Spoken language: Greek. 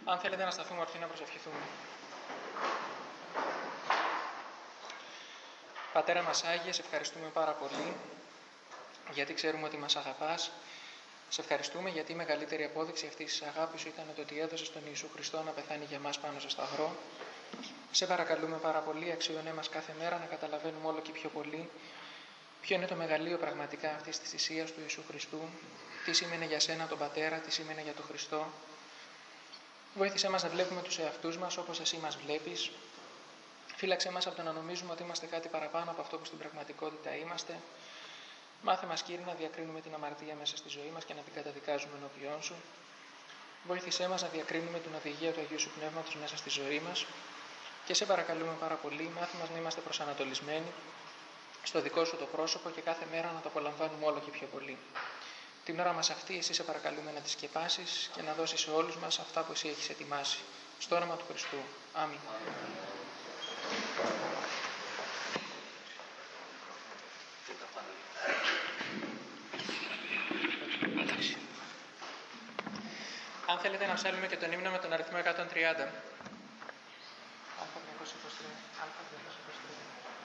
Αν θέλετε να σταθούμε ορθοί να προσευχηθούμε. Πατέρα μας Άγιε, σε ευχαριστούμε πάρα πολύ, γιατί ξέρουμε ότι μας αγαπάς. Σε ευχαριστούμε γιατί η μεγαλύτερη απόδειξη αυτής της αγάπης σου ήταν το ότι έδωσες τον Ιησού Χριστό να πεθάνει για μας πάνω στο σταυρό. Σε παρακαλούμε πάρα πολύ, αξιώνε μας κάθε μέρα να καταλαβαίνουμε όλο και πιο πολύ ποιο είναι το μεγαλείο πραγματικά αυτής της θυσίας του Ιησού Χριστού, τι σήμαινε για σένα τον Πατέρα, τι σήμαινε για τον Χριστό. Βοήθησέ μας να βλέπουμε τους εαυτούς μας όπως εσύ μας βλέπεις. Φύλαξέ μας από το να νομίζουμε ότι είμαστε κάτι παραπάνω από αυτό που στην πραγματικότητα είμαστε. Μάθε μας, Κύριε, να διακρίνουμε την αμαρτία μέσα στη ζωή μας και να την καταδικάζουμε ενώπιόν σου. Βοήθησέ μας να διακρίνουμε την οδηγία του Αγίου Σου Πνεύματος μέσα στη ζωή μας. Και σε παρακαλούμε πάρα πολύ, μάθε μας να είμαστε προσανατολισμένοι στο δικό σου το πρόσωπο και κάθε μέρα να το απολαμβάνουμε όλο και πιο πολύ. Την ώρα μας αυτή, εσύ σε παρακαλούμε να τη σκεπάσεις και να δώσεις σε όλους μας αυτά που εσύ έχεις ετοιμάσει. Στο όνομα του Χριστού. Αμήν. Αν θέλετε να ψάλουμε και τον ύμνο με τον αριθμό 130. Α323.